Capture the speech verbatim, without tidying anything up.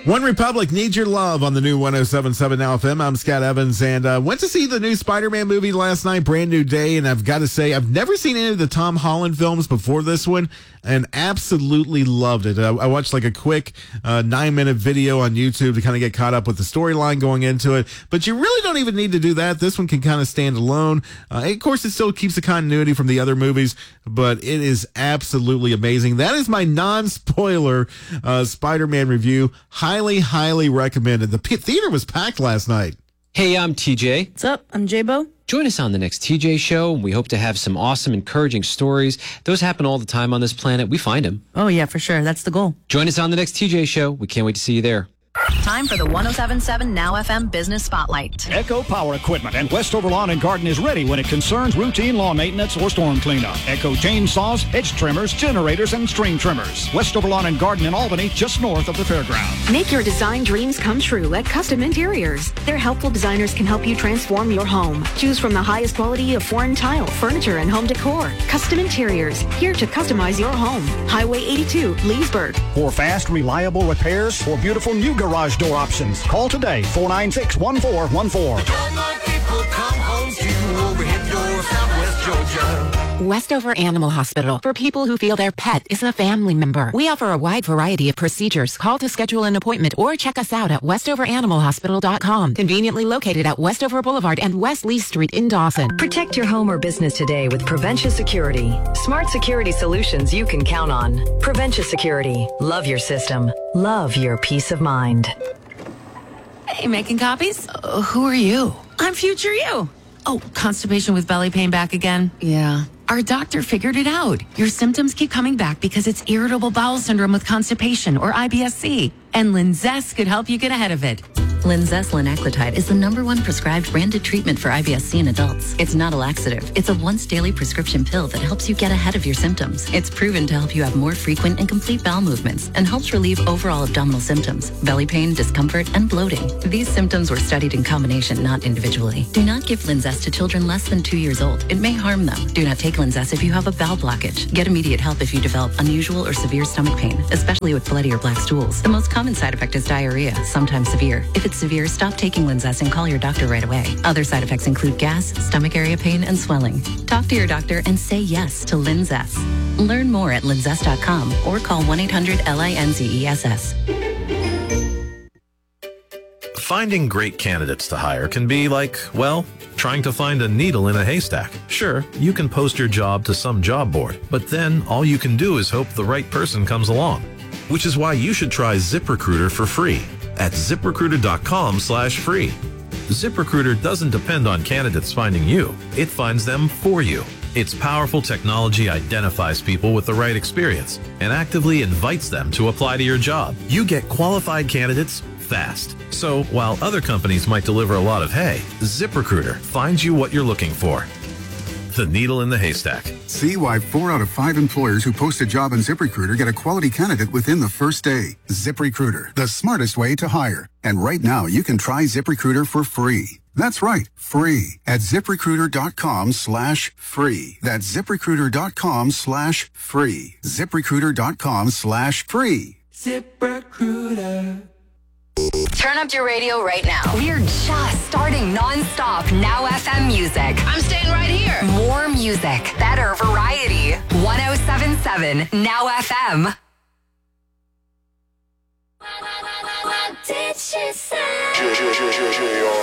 One Republic, Need Your Love on the new one oh seven point seven Now F M. I'm Scott Evans, and uh, went to see the new Spider-Man movie last night, Brand New Day, and I've got to say, I've never seen any of the Tom Holland films before this one, and absolutely loved it. I, I watched like a quick uh, nine-minute video on YouTube to kind of get caught up with the storyline going into it, but you really don't even need to do that. This one can kind of stand alone. Uh, of course, it still keeps the continuity from the other movies, but it is absolutely amazing. That is my non-spoiler uh, Spider-Man review. Highly, highly recommended. The p- theater was packed last night. Hey, I'm T J. What's up? I'm J-Bo. Join us on the next T J Show. We hope to have some awesome, encouraging stories. Those happen all the time on this planet. We find them. Oh, yeah, for sure. That's the goal. Join us on the next T J Show. We can't wait to see you there. Time for the one oh seven point seven Now F M Business Spotlight. Echo Power Equipment and Westover Lawn and Garden is ready when it concerns routine lawn maintenance or storm cleanup. Echo chainsaws, hedge trimmers, generators, and string trimmers. Westover Lawn and Garden in Albany, just north of the fairground. Make your design dreams come true at Custom Interiors. Their helpful designers can help you transform your home. Choose from the highest quality of foreign tile, furniture, and home decor. Custom Interiors, here to customize your home. Highway eighty-two, Leesburg. For fast, reliable repairs or beautiful new garage door options, call today, four nine six, one four one four. Westover Animal Hospital, for people who feel their pet is a family member. We offer a wide variety of procedures. Call to schedule an appointment or check us out at westover animal hospital dot com. Conveniently located at Westover Boulevard and West Lee Street in Dawson. Protect your home or business today with Preventia Security. Smart security solutions you can count on. Preventia Security. Love your system. Love your peace of mind. Hey, making copies? Uh, who are you? I'm future you. Oh, constipation with belly pain back again? Yeah. Our doctor figured it out. Your symptoms keep coming back because it's irritable bowel syndrome with constipation, or I B S C. And Linzess could help you get ahead of it. Linzess linaclotide is the number one prescribed branded treatment for I B S C in adults. It's not a laxative. It's a once daily prescription pill that helps you get ahead of your symptoms. It's proven to help you have more frequent and complete bowel movements and helps relieve overall abdominal symptoms, belly pain, discomfort, and bloating. These symptoms were studied in combination, not individually. Do not give Linzess to children less than two years old. It may harm them. Do not take Linzess if you have a bowel blockage. Get immediate help if you develop unusual or severe stomach pain, especially with bloody or black stools. The most common side effect is diarrhea, sometimes severe. If it's severe, stop taking Linzess and call your doctor right away. Other side effects include gas, stomach area pain, and swelling. Talk to your doctor and say yes to Linzess. Learn more at linzess dot com or call one eight hundred L I N Z E S S. Finding great candidates to hire can be like, well, trying to find a needle in a haystack. Sure, you can post your job to some job board, but then all you can do is hope the right person comes along. Which is why you should try ZipRecruiter for free at ziprecruiter dot com slash free. ZipRecruiter doesn't depend on candidates finding you. It finds them for you. Its powerful technology identifies people with the right experience and actively invites them to apply to your job. You get qualified candidates fast. So while other companies might deliver a lot of hay, ZipRecruiter finds you what you're looking for. The needle in the haystack. See why four out of five employers who post a job on ZipRecruiter get a quality candidate within the first day. ZipRecruiter, the smartest way to hire. And right now, you can try ZipRecruiter for free. That's right, free at ziprecruiter dot com slash free. That's ziprecruiter dot com slash free. ziprecruiter dot com slash free. ZipRecruiter. Turn up your radio right now. We're just starting non-stop Now F M music. I'm staying right here. More music, better variety. one oh seven point seven Now F M. What did she say?